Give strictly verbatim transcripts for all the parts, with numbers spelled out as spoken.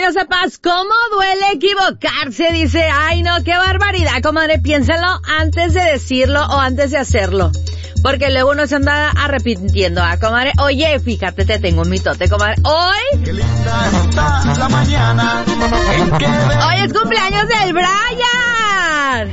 no sepas cómo duele equivocarse, dice, ay no, qué barbaridad, comadre, piénsalo antes de decirlo o antes de hacerlo. Porque luego uno se anda arrepintiendo, ¿ah, comadre? Oye, fíjate, te tengo un mitote, comadre. Hoy... Qué linda está la mañana en que... Hoy es cumpleaños del Brian.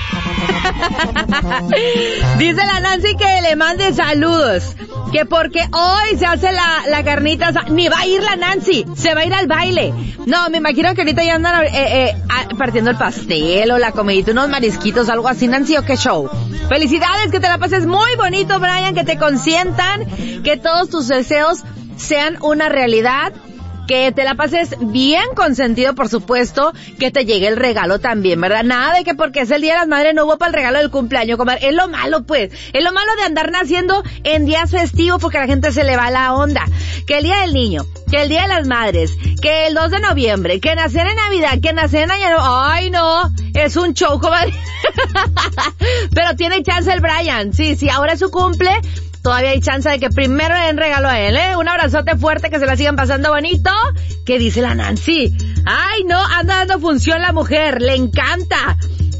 Dice la Nancy que le mande saludos. Que porque hoy se hace la, la carnita... Ni va a ir la Nancy, se va a ir al baile. No, me imagino que ahorita ya andan eh, eh, partiendo el pastel o la comidita, unos marisquitos, algo así, Nancy, o qué show. Felicidades, que te la pases muy bonito, Brian, que te consientan, que todos tus deseos sean una realidad, que te la pases bien consentido, por supuesto, que te llegue el regalo también, ¿verdad? Nada de que porque es el Día de las Madres no hubo para el regalo del cumpleaños, comadre. Es lo malo, pues. Es lo malo de andar naciendo en días festivos porque a la gente se le va la onda. Que el Día del Niño, que el Día de las Madres, que el dos de noviembre, que nacer en Navidad, que nacer en Año Nuevo. ¡Ay, no! Es un show, comadre. Pero tiene chance el Brian. Sí, sí, ahora es su cumple. Todavía hay chance de que primero le den regalo a él, ¿eh? Un abrazote fuerte, que se la sigan pasando bonito. ¿Qué dice la Nancy? ¡Ay, no! Anda dando función la mujer. ¡Le encanta!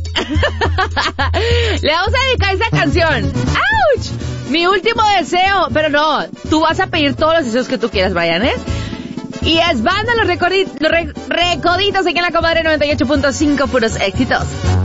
Le vamos a dedicar esa canción. ¡Auch! Mi último deseo. Pero no, tú vas a pedir todos los deseos que tú quieras, Brian, ¿eh? Y es banda los, recoditos, los re- recoditos aquí en la comadre noventa y ocho punto cinco, puros éxitos.